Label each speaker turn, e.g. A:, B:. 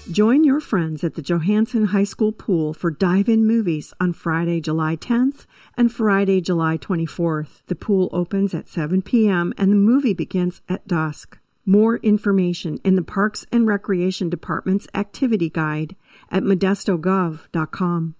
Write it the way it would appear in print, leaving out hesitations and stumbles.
A: Join your friends at the Johansson High School pool for dive-in movies on Friday, July 10th and Friday, July 24th. The pool opens at 7 p.m. and the movie begins at dusk. More information in the Parks and Recreation Department's activity guide at modestogov.com.